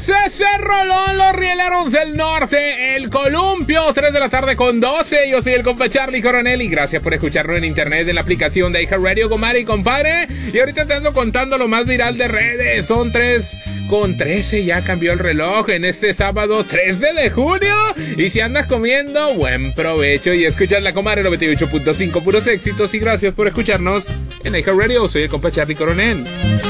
ese rolón, los rieleros del norte, el columpio, 3 de la tarde con 12. Yo soy el compa Charlie Coronel y gracias por escucharnos en internet, en la aplicación de iHeartRadio, compadre y compadre. Y ahorita te ando contando lo más viral de redes. Son 3:13, ya cambió el reloj en este sábado 13 de junio. Y si andas comiendo, buen provecho y escuchas la comadre 98.5, puros éxitos. Y gracias por escucharnos en iHeartRadio. Soy el compa Charlie Coronel.